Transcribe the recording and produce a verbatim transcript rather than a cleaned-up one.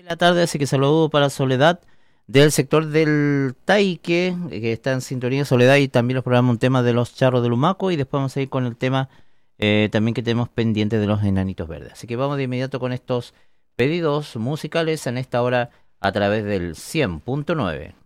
de la tarde, así que saludo para Soledad del sector del Taique, eh, que está en sintonía Soledad, y también los programas un tema de los charros de Lumaco, y después vamos a ir con el tema eh, también que tenemos pendiente de los enanitos verdes. Así que vamos de inmediato con estos pedidos musicales en esta hora a través del cien punto nueve.